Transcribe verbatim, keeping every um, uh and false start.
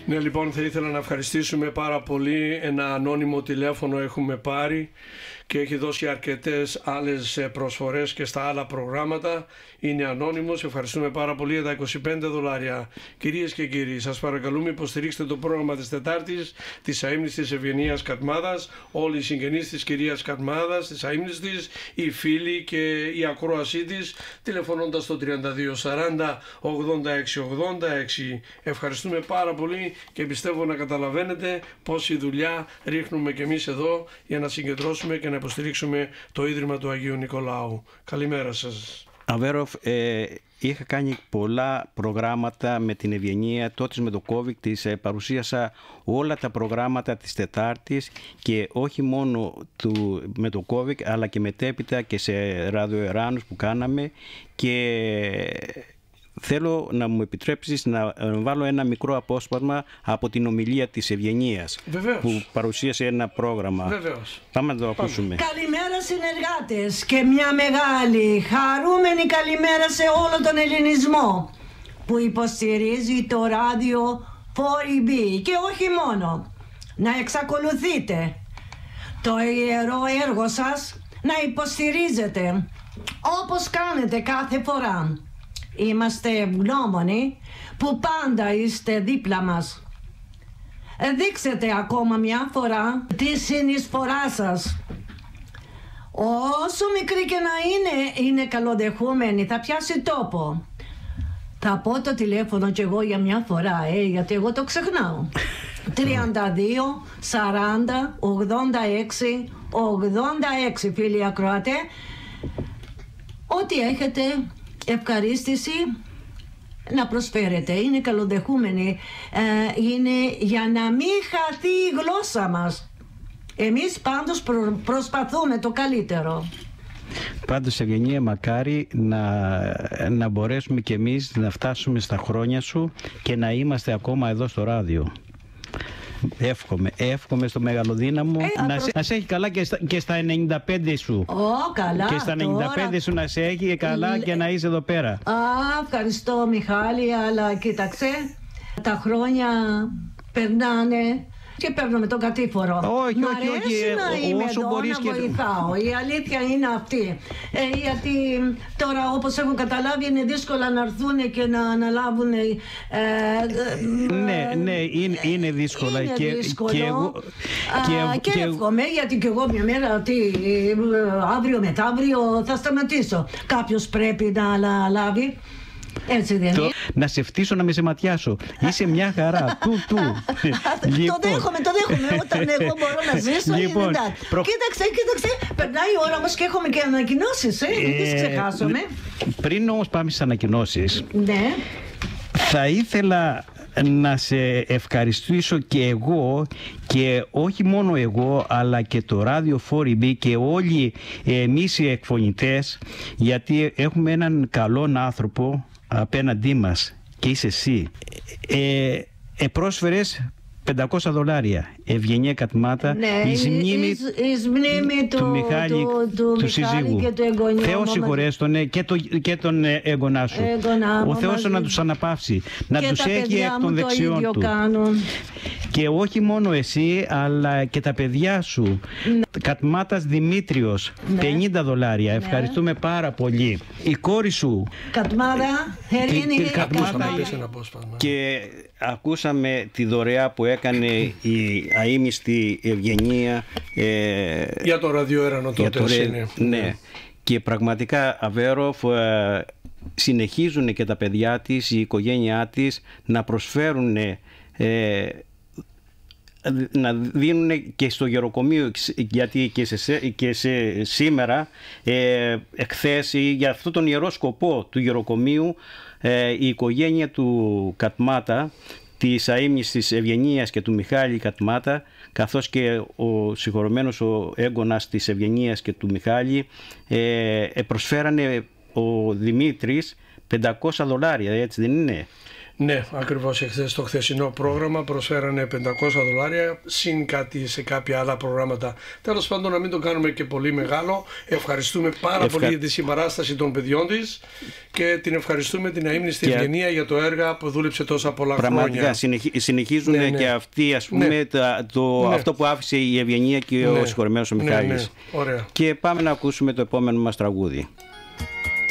Ναι, λοιπόν, θα ήθελα να ευχαριστήσουμε πάρα πολύ. Ένα ανώνυμο τηλέφωνο έχουμε πάρει και έχει δώσει αρκετές άλλες προσφορές και στα άλλα προγράμματα. Είναι ανώνυμος. Ευχαριστούμε πάρα πολύ για τα είκοσι πέντε δολάρια. Κυρίες και κύριοι, σας παρακαλούμε υποστηρίξτε το πρόγραμμα της Τετάρτης της αείμνηστης Ευγενίας Κατμάδας. Όλοι οι συγγενείς της κυρίας Κατμάδας, της αείμνηστης, οι φίλοι και η ακρόασή της, τηλεφωνώντας το τριάντα δύο σαράντα ογδόντα έξι ογδόντα έξι. Ευχαριστούμε πάρα πολύ και πιστεύω να καταλαβαίνετε πόση δουλειά ρίχνουμε και εμείς εδώ για να συγκεντρώσουμε και να υποστηρίξουμε το Ίδρυμα του Αγίου Νικολάου. Καλημέρα σας. Αβέροφ, ε, είχα κάνει πολλά προγράμματα με την Ευγενία, τότε με το COVID της ε, παρουσίασα όλα τα προγράμματα της Τετάρτης και όχι μόνο του, με το COVID αλλά και μετέπειτα και σε ραδιοεράνους που κάναμε, και θέλω να μου επιτρέψεις να βάλω ένα μικρό απόσπασμα από την ομιλία της Ευγενίας. Βεβαίως. Που παρουσίασε ένα πρόγραμμα. Βεβαίως. Πάμε να το ακούσουμε. Καλημέρα συνεργάτες και μια μεγάλη χαρούμενη καλημέρα σε όλο τον ελληνισμό που υποστηρίζει το ράδιο φορ ι μπι και όχι μόνο. Να εξακολουθείτε το ιερό έργο σας, να υποστηρίζετε όπως κάνετε κάθε φορά. Είμαστε ευγνώμονοι που πάντα είστε δίπλα μας. Δείξτε ακόμα μια φορά τη συνεισφορά σας. Όσο μικρή και να είναι, είναι καλοδεχούμενη, θα πιάσει τόπο. Θα πω το τηλέφωνο κι εγώ για μια φορά, ε, γιατί εγώ το ξεχνάω. τριάντα δύο σαράντα ογδόντα έξι ογδόντα έξι, φίλοι ακροατέ. Ό,τι έχετε ευχαρίστηση να προσφέρετε, είναι καλοδεχούμενοι, ε, είναι για να μην χαθεί η γλώσσα μας. Εμείς πάντως προ, προσπαθούμε το καλύτερο. Πάντως, Ευγενία, μακάρι να, να μπορέσουμε κι εμείς να φτάσουμε στα χρόνια σου και να είμαστε ακόμα εδώ στο ράδιο. Εύχομαι, εύχομαι στο μεγαλοδύναμο ε, να, προ... σε, να σε έχει καλά και στα, και στα ενενήντα πέντε σου. Ω, καλά. Και στα ενενήντα πέντε τώρα... σου να σε έχει καλά και να είσαι εδώ πέρα. Α, ευχαριστώ Μιχάλη, αλλά κοίταξε, τα χρόνια περνάνε και παίρνω με τον κατήφορο. Όχι, Μ' όχι, αρέσει όχι, να είμαι όσο εδώ, μπορείς να και... βοηθάω. Η αλήθεια είναι αυτή. Ε, γιατί τώρα, όπως έχω καταλάβει, είναι δύσκολα να έρθουν και να αναλάβουν. Ε, ε, ναι, ναι, είναι, είναι δύσκολα. Είναι και, δύσκολο. Και, εγώ, Α, και, και εύχομαι, γιατί και εγώ μια μέρα, τι, αύριο μεθαύριο θα σταματήσω. Κάποιος πρέπει να λάβει. Έτσι δεν είναι. Να σε φτύσω, να με σε ματιάσω. Είσαι μια χαρά. του, του. Λοιπόν. Το δέχομαι, το δέχομαι. Όταν εγώ μπορώ να ζήσω, λοιπόν, είναι εντάξει. Προ... Κοίταξε, κοίταξε. Περνάει η ώρα όμως και έχουμε και ανακοινώσεις, ε. Μην τις ξεχάσουμε. Πριν όμως πάμε στις ανακοινώσεις, ναι, θα ήθελα να σε ευχαριστήσω και εγώ, και όχι μόνο εγώ αλλά και το ράδιο φορ ι μπι και όλοι εμείς οι εκφωνητές, γιατί έχουμε έναν καλό άνθρωπο απέναντί μας και είσαι εσύ. Ε, ε, πρόσφερες πεντακόσια δολάρια, Ευγενία Κατμάτα, ναι, εις μνήμη, εις, εις μνήμη του, του Μιχάλη, του, του, του Μιχάλη συζύγου. Και του εγγονιού. Θεός συγχωρές τον και, το, και τον εγγονά σου. Εγγονά, ο Θεός μαζί. να τους αναπαύσει, να και τους έχει εκ των δεξιών του. Κάνουν. Και όχι μόνο εσύ, αλλά και τα παιδιά σου. Ναι. Κατμάτας Δημήτριος, ναι. πενήντα δολάρια. Ναι. Ευχαριστούμε πάρα πολύ. Η κόρη σου. Κατμάδα, Ερήνη. Κατμάδα. Και ακούσαμε τη δωρεά που έκανε η αείμνηστη Ευγενία. Ε, για το ραδιοέρανο τότε. Το, είναι. Ναι. Και πραγματικά, Αβέροφ, ε, συνεχίζουν και τα παιδιά της, η οικογένειά της, να προσφέρουν... Ε, να δίνουν και στο γεροκομείο, γιατί και σε, και σε σήμερα ε, εχθές για αυτόν τον ιερό σκοπό του γεροκομείου ε, η οικογένεια του Κατμάτα, της αείμνηστης Ευγενίας και του Μιχάλη Κατμάτα, καθώς και ο συγχωρεμένος ο έγκονας της Ευγενίας και του Μιχάλη, ε, προσφέρανε ο Δημήτρης πεντακόσια δολάρια, έτσι δεν είναι? Ναι, ακριβώς εχθές στο χθεσινό πρόγραμμα προσφέρανε πεντακόσια δολάρια, συν κάτι σε κάποια άλλα προγράμματα. Τέλος πάντων, να μην το κάνουμε και πολύ μεγάλο. Ευχαριστούμε πάρα Ευχα... πολύ για τη συμπαράσταση των παιδιών της και την ευχαριστούμε την αείμνηστη και... ευγενία για το έργο που δούλεψε τόσα πολλά Πραγματικά, χρόνια. Συνεχι... συνεχίζουν ναι, ναι. και αυτοί, ας πούμε, ναι. το, το... Ναι. αυτό που άφησε η Ευγενία και ναι. ο συγχωρεμένος ο Μιχάλης. Ναι, ναι. Ωραία. Και πάμε να ακούσουμε το επόμενο μας τραγούδι.